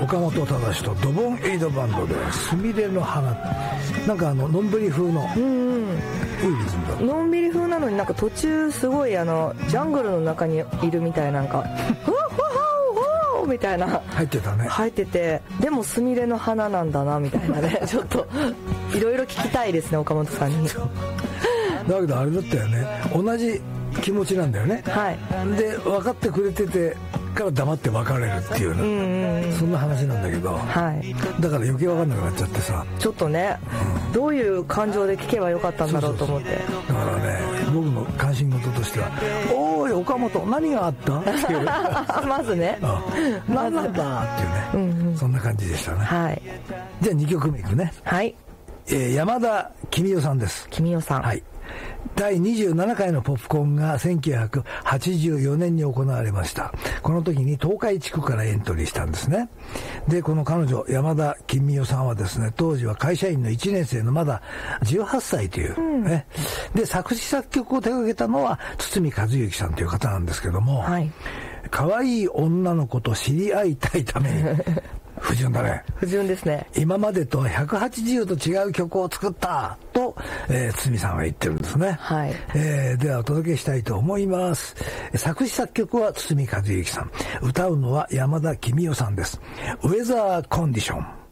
岡本忠とドボンエイドバンドですみれの花、なんかのんびり風の、 のんびり風なのになんか途中すごいジャングルの中にいるみたいな、なんかふわふわふわみたいな入ってたね。 入ってて、でもすみれの花なんだなみたいなねちょっといろいろ聞きたいですね、岡本さんに。だけどあれだったよね、同じ気持ちなんだよね。 はい。 で分かってくれててから黙って別れるっていうね、そんな話なんだけど、 はい、 だから余計分かんなくなっちゃってさ、 ちょっとね、どういう感情で聞けばよかったんだろうと思って。 だからね、僕の関心事としては「おーい岡本何があった?」っていうまずね 「何なんだ?」っていうね、そんな感じでしたね。 はい。 じゃあ2曲目いくね。 はい。 山田公代さんです。 公代さん。 はい。第27回のポップコーンが1984年に行われました。この時に東海地区からエントリーしたんですね。で、この彼女、山田公代さんはですね、当時は会社員の1年生のまだ18歳という、ね。で、作詞作曲を手掛けたのは堤和之さんという方なんですけども、はい、可愛い女の子と知り合いたいために、不純だね。 不純ですね。 今までとは180度違う曲を作ったと、堤さんは言ってるんですね。 はい。 ではお届けしたいと思います。作詞作曲は堤和之さん。歌うのは山田公代さんです。ウェザーコンディション。